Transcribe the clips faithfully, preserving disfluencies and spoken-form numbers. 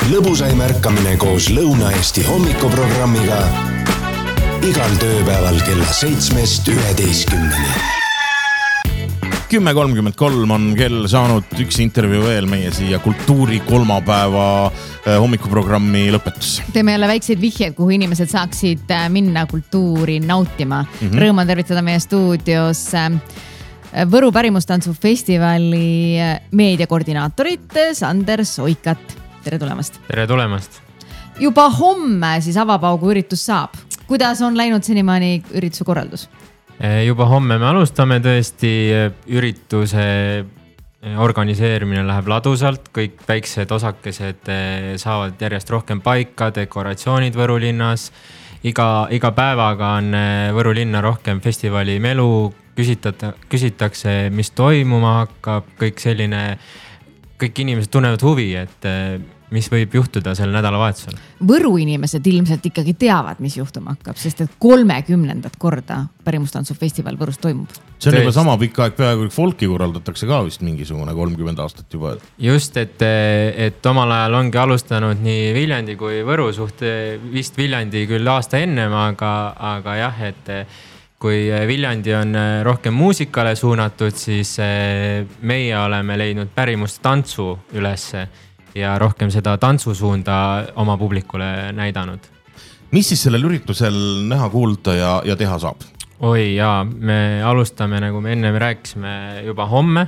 lõbusaim ärkamine koos Lõuna-Eesti hommikuprogrammiga igal tööpäeval kella seitsmest üheteistkümneni. kümme kolmkümmend kolm on kell saanud, üks intervjuu veel meie siia kultuuri kolmapäeva hommikuprogrammi lõpetus. Teeme jälle väikseid vihjeid, kuhu inimesed saaksid minna kultuuri nautima. Mm-hmm. Rõõm on tervitada meie stuudios Võru pärimustantsu festivali meediakoordinaatorit Sander Soikat. Tere tulemast. Tere tulemast. Juba homme siis avapaugu üritus saab. Kuidas on läinud senimaani ürituse korraldus? Juba homme me alustame tõesti, ürituse organiseerimine läheb ladusalt, kõik väiksed osakesed saavad järjest rohkem paika, dekoratsioonid Võru linnas. Iga, iga päevaga on Võru linna rohkem festivali melu, küsitata, küsitakse, mis toimuma hakkab, kõik selline, kõik inimesed tunnevad huvi, et mis võib juhtuda sel nädalavahetusel. Võru inimesed ilmselt ikkagi teavad, mis juhtuma hakkab, sest et kolmekümnendat korda pärimustantsu festival Võrus toimub. See on juba sama pikka aeg peaaegu folki korraldatakse ka vist mingisugune kolmkümmend aastat juba. Just, et, et omal ajal ongi alustanud nii Viljandi kui Võru suht, vist Viljandi küll aasta ennem, aga, aga jah, et kui Viljandi on rohkem muusikale suunatud, siis meie oleme leidnud pärimustantsu ülesse ja rohkem seda tantsusuunda oma publikule näidanud. Mis siis sellel üritusel näha, kuulda ja, ja teha saab? Oi jaa, me alustame, nagu me enne rääkisime, juba homme.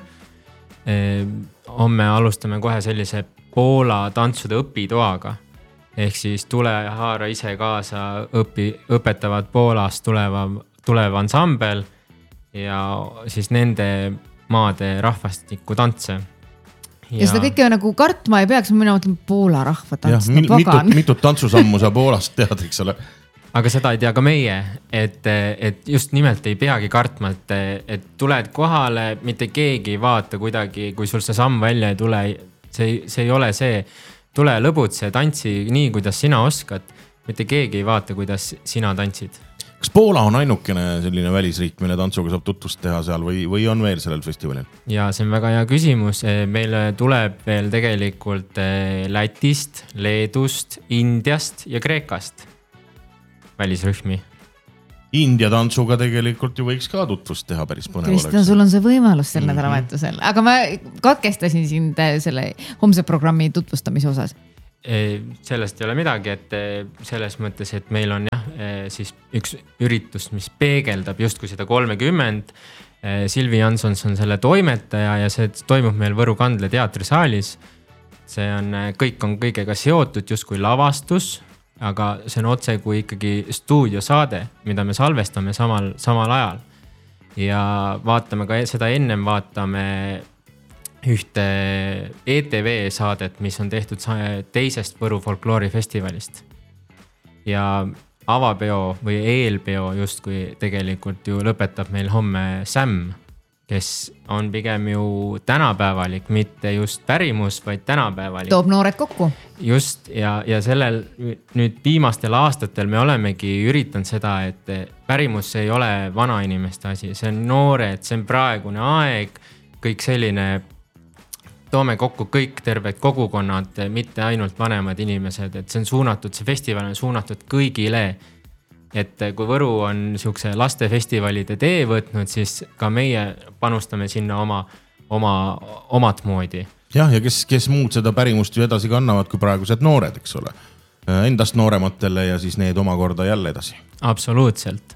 E, homme alustame kohe sellise Poola tantsude õpitoaga. Ehk siis tule ja haara ise kaasa õpi, õpetavad Poolast tuleva, tulev ansambel ja siis nende maade rahvastiku tantse. Ja, ja seda kõike nagu kartma ei peaks, mina mõtlen Poola rahvatants. Ja, mitut, mitut tantsusammu sa Poolast tead, eks ole. Aga seda ei tea ka meie, et, et just nimelt ei peagi kartma, et, et tuled kohale, mitte keegi ei vaata kuidagi, kui sul see samm välja ei tule, see, see ei ole see, tule lõbutse, tantsi nii, kuidas sina oskad, mitte keegi ei vaata, kuidas sina tantsid. Kas Poola on ainukene selline välisriik, mille tantsuga saab tutvust teha seal või, või on veel sellel festivalil? Ja see on väga hea küsimus. Meil tuleb veel tegelikult Lätist, Leedust, Indiast ja Kreekast välisrühmi. India tantsuga tegelikult ju võiks ka tutvust teha päris põnev. Kristjan, sul on see võimalus sel mm-hmm. nädalavahetusel, aga ma katkestasin sind selle homse programmi tutvustamise osas. Sellest ei ole midagi, et selles mõttes, et meil on jah, siis üks üritus, mis peegeldab justkui seda kolmekümmend. Silvi Jansons on selle toimetaja ja see toimub meil Võru Kandle teatrisaalis. See on, kõik on kõigega seotud justkui lavastus, aga see on otse kui ikkagi stuudiosaade, mida me salvestame samal, samal ajal. Ja vaatame ka seda ennem, vaatame ühte E T V saadet, mis on tehtud teisest Võru folkloorifestivalist. Ja avapeo või eelpeo justkui tegelikult ju lõpetab meil homme Sam, kes on pigem ju tänapäevalik, mitte just pärimus, vaid tänapäevalik. Toob noored kokku. Just, ja, ja sellel nüüd viimastel aastatel me olemegi üritanud seda, et pärimus ei ole vana inimeste asi, see on noored, see on praegune aeg, kõik selline toome kokku kõik terved kogukonnad, mitte ainult vanemad inimesed, et see on suunatud, see festival on suunatud kõigile. Et kui Võru on siukse lastefestivalide tee võtnud, siis ka meie panustame sinna oma, oma, omat moodi. Jah, ja kes, kes muud seda pärimust ju edasi kannavad, kui praegused noored, eks ole. Endast noorematele ja siis need omakorda jälle edasi. Absoluutselt.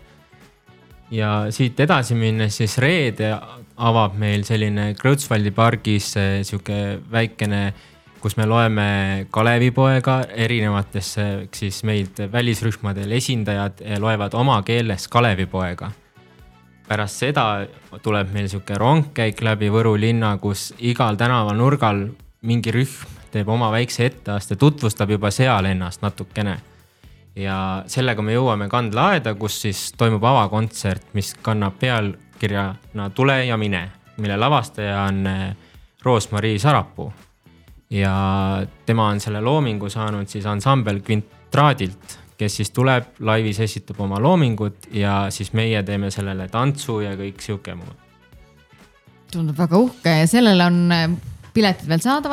Ja siit edasi minnes siis reede avab meil selline Kreutzwaldi pargis siuke väikene, kus me loeme Kalevipoega erinevates siis meid välisrühmadel esindajad loevad oma keeles Kalevipoega. Pärast seda tuleb meil siuke rongkäik läbi Võru linna, kus igal tänaval nurgal mingi rühm teeb oma väikse etteaste, tutvustab juba seal ennast natukene. Ja sellega me jõuame Kandlaaeda, kus siis toimub avakontsert, mis kannab pealkirjana Tule ja mine, mille lavastaja on Roos-Marii Sarapuu. Ja tema on selle loomingu saanud siis ansambel Kvintraadilt, kes siis tuleb, laivis esitab oma loomingut ja siis meie teeme sellele tantsu ja kõik siuke muud. Tundub väga uhke ja sellele on piletid veel saadaval?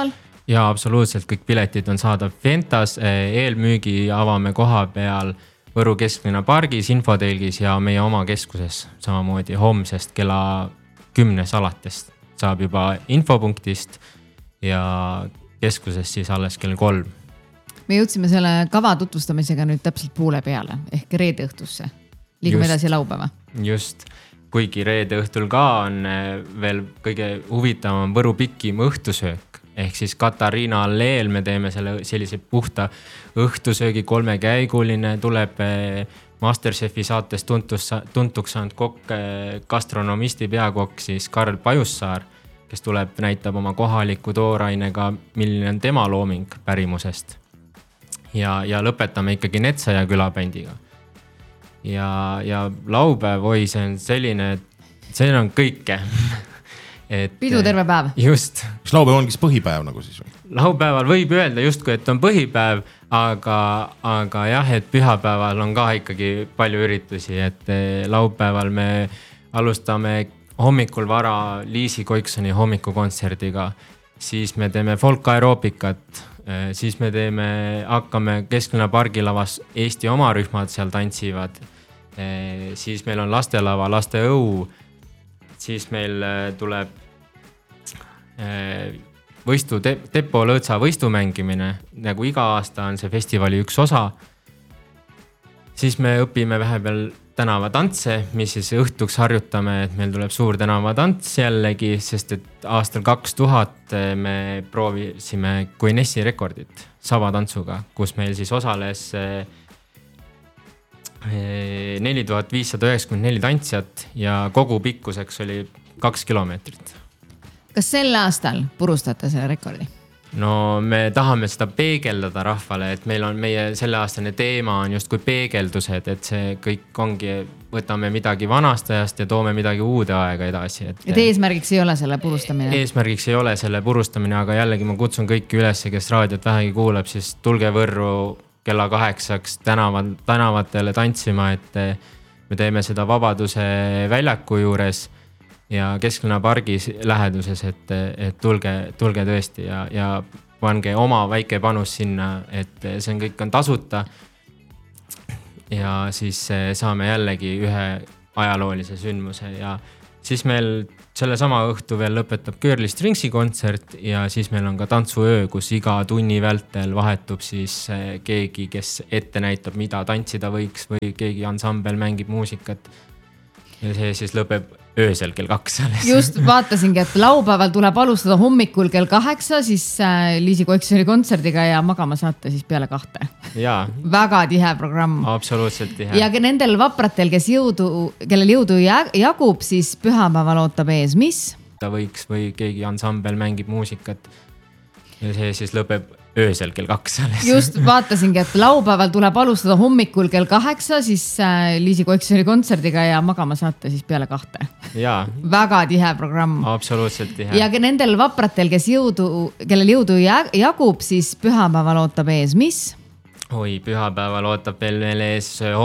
ja absoluutselt kõik piletid on saadav Ventas, eelmüügi avame koha peal Võru kesklinna pargis, infotelgis ja meie oma keskuses samamoodi homsest kella kümnes alatest saab juba infopunktist ja keskuses siis alles kell kolm. Me jõudsime selle kava tutvustamisega nüüd täpselt poole peale ehk reede õhtusse. Liigume Just. edasi laupäeva. Just, kuigi reede õhtul ka on veel kõige huvitavam Võru pikim õhtusöök. Ehk siis Katariina alleel me teeme selle sellise puhta õhtusöögi kolmekäiguline, tuleb Masterchefi saates tuntus, tuntuks saanud kokk, gastronomisti peakokk siis Karl Pajussaar, kes tuleb, näitab oma kohaliku toorainega, milline on tema looming pärimusest. Ja, ja lõpetame ikkagi Netsaja külabändiga. Ja, ja laupäev, oi, see on selline, see on kõike. Et, pidu terve päev. Just. Kas laupäev ongi põhipäev nagu siis? Laupäeval võib öelda justkui, et on põhipäev, aga, aga jah, et pühapäeval on ka ikkagi palju üritusi, et laupäeval me alustame hommikul vara Liisi Koiksoni hommikukontserdiga, siis me teeme folk aeroopikat, siis me teeme, hakkame Kesklinna pargilavas Eesti oma rühmad seal tantsivad, siis meil on lastelava, laste õu, siis meil tuleb võistu, Tepo Lõõtsa võistu mängimine, nagu iga aasta on see festivali üks osa. Siis me õpime vähepeal tänavatantse, mis siis õhtuks harjutame, et meil tuleb suur tänavatants jällegi, sest et aastal kaks tuhat me proovisime Guinnessi rekordit sabatantsuga, kus meil siis osales neli tuhat viissada üheksakümmend neli tantsijat ja kogu pikkuseks oli kaks kilomeetrit. Kas sel aastal purustate selle rekordi? No me tahame seda peegeldada rahvale, et meil on meie selleaastane teema on just kui peegeldused, et see kõik ongi, võtame midagi vanastajast ja toome midagi uude aega edasi. Et, et eesmärgiks ei ole selle purustamine? Eesmärgiks ei ole selle purustamine, aga jällegi ma kutsun kõiki üles, kes raadiot vähegi kuulab, siis tulge Võrru kella kaheksaks tänavat, tänavatele tantsima, et me teeme seda Vabaduse väljaku juures ja Kesklinna pargis läheduses, et, et tulge, tulge tõesti ja, ja pange oma väike panus sinna, et see on kõik on tasuta. Ja siis saame jällegi ühe ajaloolise sündmuse ja siis meil selle sama õhtu veel lõpetab Girly Stringsi kontsert ja siis meil on ka tantsuöö, kus iga tunni vältel vahetub siis keegi, kes ette näitab, mida tantsida võiks või keegi ansambel mängib muusikat. Ja see siis lõpeb öösel kell kaks. Just vaatasingi, et laupäeval tuleb alustada hommikul kell kaheksa, siis Liisi Koiksoni kontserdiga ja magama saate siis peale kahte. Jaa. Väga tihe programm. Absoluutselt tihe. Ja nendel vapratel, kes jõudu, kellel jõudu jagub, siis pühapäeval ootab ees, mis? Ta võiks või keegi ansambel mängib muusikat ja see siis lõpeb öösel kell kaks. Just vaatasingi, et laupäeval tuleb alustada hommikul kell kaheksa, siis Liisi Koiksoni kontserdiga ja magama saate siis peale kahte. Jaa. Väga tihe programm. Absoluutselt tihe. Ja nendel vapratel, kes jõudu, kellel jõudu jagub, siis pühapäeval ootab ees, mis? Oi, pühapäeval ootab veel ees